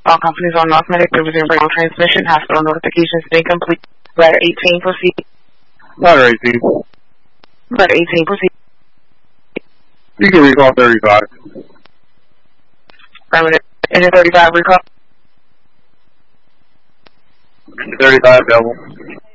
All companies on North Medic, Riverton Brown Transmission, hospital notifications incomplete. Letter 18, proceed. Letter 18. Letter 18, proceed. You can recall 35. Permanent. Engine 35, recall. Engine 35, double.